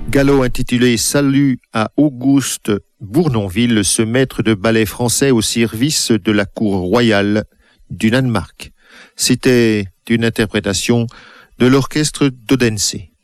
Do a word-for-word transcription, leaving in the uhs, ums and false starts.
Galop intitulé Salut à Auguste Bournonville, ce maître de ballet français au service de la cour royale du Danemark. C'était une interprétation de l'orchestre d'Odense.